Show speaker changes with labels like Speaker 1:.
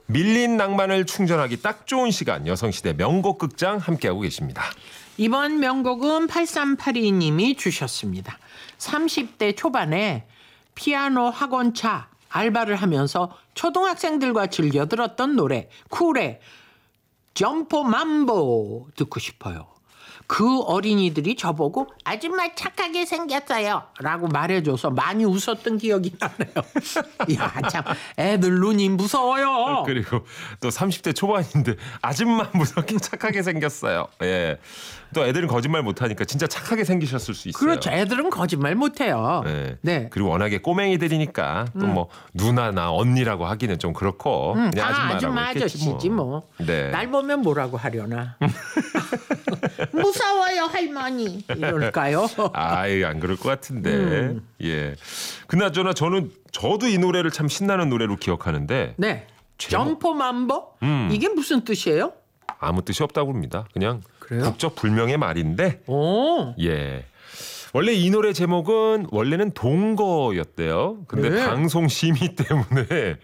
Speaker 1: 밀린 낭만을 충전하기 딱 좋은 시간 여성시대 명곡 극장 함께하고 계십니다.
Speaker 2: 이번 명곡은 8382님이 주셨습니다. 30대 초반에 피아노 학원차 알바를 하면서 초등학생들과 즐겨 들었던 노래 쿨의 점포 맘보 듣고 싶어요. 그 어린이들이 저보고 아줌마 착하게 생겼어요 라고 말해줘서 많이 웃었던 기억이 나네요. 이야, 참 애들 눈이 무서워요.
Speaker 1: 그리고 또 30대 초반인데 아줌마 무섭게 착하게 생겼어요. 예. 또 애들은 거짓말 못하니까 진짜 착하게 생기셨을 수 있어요.
Speaker 2: 그렇죠. 애들은 거짓말 못해요.
Speaker 1: 네.
Speaker 2: 네.
Speaker 1: 그리고 워낙에 꼬맹이들이니까 또 뭐 누나나 언니라고 하기는 좀 그렇고 그냥 아줌마라고
Speaker 2: 아줌마
Speaker 1: 했겠지
Speaker 2: 아저씨지 뭐.
Speaker 1: 네.
Speaker 2: 날 보면 뭐라고 하려나. 무서워요 할머니 이럴까요?
Speaker 1: 아이 안 그럴 것 같은데. 예. 그나저나 저도 이 노래를 참 신나는 노래로 기억하는데
Speaker 2: 네. 점포 맘보? 이게 무슨 뜻이에요?
Speaker 1: 아무 뜻이 없다고 합니다. 그냥
Speaker 2: 그래요?
Speaker 1: 국적 불명의 말인데.
Speaker 2: 오.
Speaker 1: 예. 원래 이 노래 제목은 원래는 동거였대요. 근데
Speaker 2: 네.
Speaker 1: 방송 심의 때문에